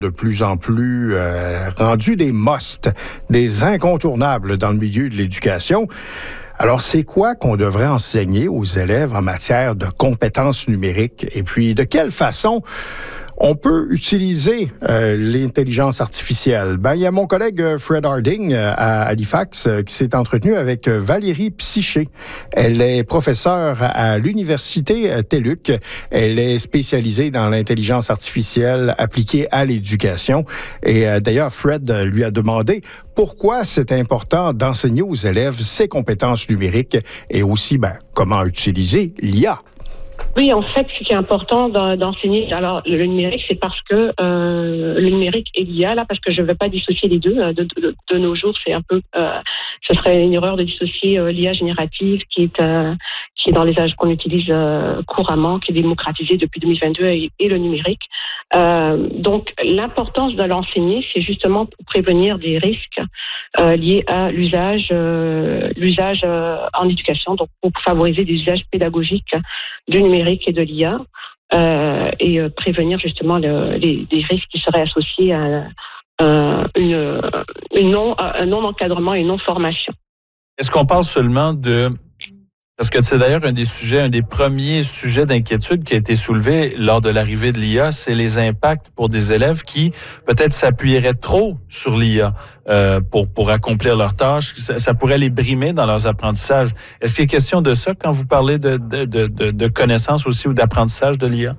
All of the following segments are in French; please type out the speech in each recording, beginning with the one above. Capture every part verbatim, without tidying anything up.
de plus en plus euh, rendus des musts, des incontournables dans le milieu de l'éducation. Alors, c'est quoi qu'on devrait enseigner aux élèves en matière de compétences numériques? Et puis, de quelle façon on peut utiliser euh, l'intelligence artificielle? Ben, il y a mon collègue Fred Harding euh, à Halifax euh, qui s'est entretenu avec euh, Valérie Psyché. Elle est professeure à l'Université euh, TÉLUQ. Elle est spécialisée dans l'intelligence artificielle appliquée à l'éducation. Et euh, d'ailleurs, Fred lui a demandé pourquoi c'est important d'enseigner aux élèves ces compétences numériques et aussi ben, comment utiliser l'I A. Oui, en fait, ce qui est important d'enseigner, alors le numérique, c'est parce que euh, le numérique et l'I A, là, parce que je ne veux pas dissocier les deux. De, de, de nos jours, c'est un peu, euh, ce serait une erreur de dissocier euh, l'I A générative qui est euh, qui est dans les âges qu'on utilise euh, couramment, qui est démocratisé depuis deux mille vingt-deux, et, et le numérique. Euh, donc, l'importance de l'enseigner, c'est justement pour prévenir des risques euh, liés à l'usage, euh, l'usage euh, en éducation, donc pour favoriser des usages pédagogiques du numérique et de l'I A euh, et euh, prévenir justement le, les, les risques qui seraient associés à, à une, une non, à un non-encadrement et une non-formation. Est-ce qu'on parle seulement de... Parce que c'est d'ailleurs un des sujets, un des premiers sujets d'inquiétude qui a été soulevé lors de l'arrivée de l'I A, c'est les impacts pour des élèves qui peut-être s'appuieraient trop sur l'I A euh, pour pour accomplir leurs tâches. Ça, ça pourrait les brimer dans leurs apprentissages. Est-ce qu'il est question de ça quand vous parlez de de de, de, de connaissances aussi ou d'apprentissage de l'I A?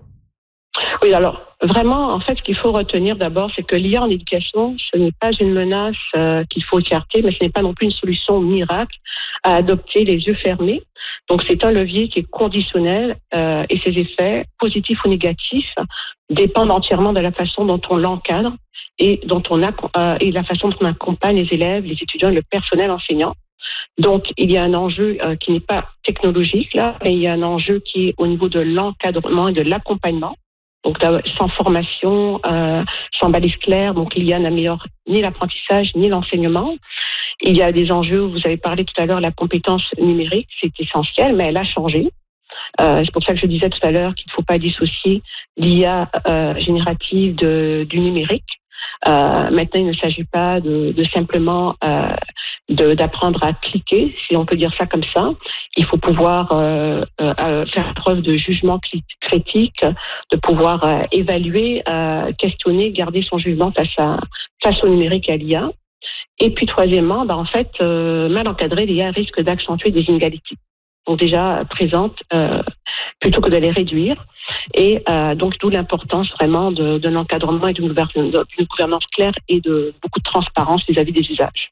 Oui, alors vraiment, en fait, ce qu'il faut retenir d'abord, c'est que l'I A en éducation, ce n'est pas une menace euh, qu'il faut écarter, mais ce n'est pas non plus une solution miracle à adopter les yeux fermés. Donc, c'est un levier qui est conditionnel euh, et ses effets, positifs ou négatifs, dépendent entièrement de la façon dont on l'encadre et dont on a euh, et la façon dont on accompagne les élèves, les étudiants et le personnel enseignant. Donc, il y a un enjeu euh, qui n'est pas technologique là, mais il y a un enjeu qui est au niveau de l'encadrement et de l'accompagnement. Donc, sans formation, euh, sans balise claire, donc l'I A n'améliore ni l'apprentissage ni l'enseignement. Il y a des enjeux, vous avez parlé tout à l'heure, la compétence numérique, c'est essentiel, mais elle a changé. Euh, c'est pour ça que je disais tout à l'heure qu'il ne faut pas dissocier l'I A euh, générative de, du numérique. Euh, maintenant, il ne s'agit pas de, de simplement euh, de, d'apprendre à cliquer, si on peut dire ça comme ça. Il faut pouvoir euh, euh, faire preuve de jugement critique, de pouvoir euh, évaluer, euh, questionner, garder son jugement face, à, face au numérique et à l'I A. Et puis, troisièmement, ben, en fait, euh, mal encadré, l'I A risque d'accentuer des inégalités. Donc déjà présentes euh, plutôt que de les réduire. Et euh, donc d'où l'importance vraiment de, de l'encadrement et d'une gouvernance, d'une gouvernance claire et de beaucoup de transparence vis-à-vis des usages.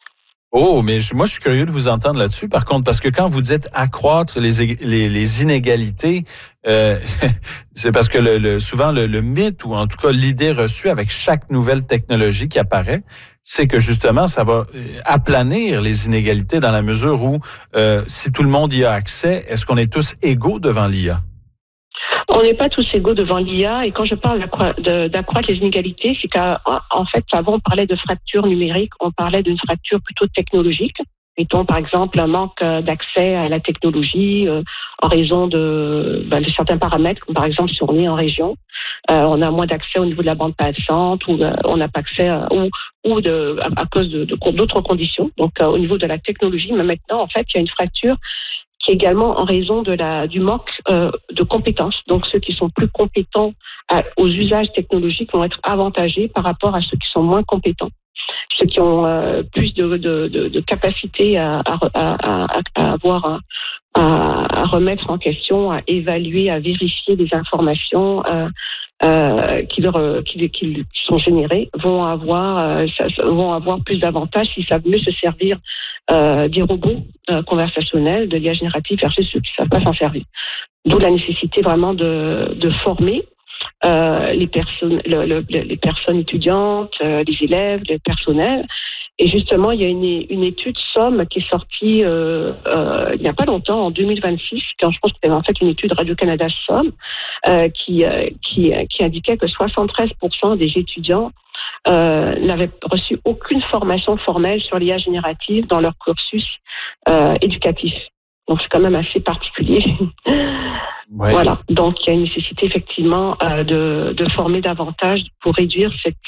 Oh, mais je, moi, je suis curieux de vous entendre là-dessus, par contre, parce que quand vous dites accroître les, les, les inégalités, euh, c'est parce que le, le, souvent le, le mythe, ou en tout cas l'idée reçue avec chaque nouvelle technologie qui apparaît, c'est que justement, ça va aplanir les inégalités dans la mesure où, euh, si tout le monde y a accès, est-ce qu'on est tous égaux devant l'I A? On n'est pas tous égaux devant l'I A, et quand je parle d'accroître les inégalités, c'est qu'en fait, avant on parlait de fracture numérique, on parlait d'une fracture plutôt technologique. Mettons par exemple un manque d'accès à la technologie euh, en raison de, ben, de certains paramètres, comme par exemple si on est en région, euh, on a moins d'accès au niveau de la bande passante, ou euh, on n'a pas accès à, ou, ou de, à, à cause de, de, d'autres conditions. Donc euh, au niveau de la technologie, mais maintenant en fait il y a une fracture qui est également en raison de la, du manque euh, de compétences. Donc ceux qui sont plus compétents à, aux usages technologiques vont être avantagés par rapport à ceux qui sont moins compétents. Ceux qui ont euh, plus de, de, de, de capacité à, à, à, à avoir, à, à remettre en question, à évaluer, à vérifier des informations euh, euh, qui, leur, qui, qui sont générées, vont avoir, euh, vont avoir plus d'avantages s'ils savent mieux se servir euh, des robots euh, conversationnels, de l'I A générative versus ceux qui ne savent pas s'en servir. D'où la nécessité vraiment de, de former Euh, les personnes, le, le, les personnes étudiantes, euh, les élèves, le personnel. Et justement, il y a une, une étude SOM qui est sortie euh, euh, il n'y a pas longtemps, en deux mille vingt-six, quand je pense que c'était en fait une étude Radio-Canada SOM, euh, qui, euh, qui, qui indiquait que soixante-treize pour cent des étudiants euh, n'avaient reçu aucune formation formelle sur l'I A générative dans leur cursus euh, éducatif. Donc, c'est quand même assez particulier. Ouais. Voilà. Donc, il y a une nécessité effectivement euh, de, de former davantage pour réduire cette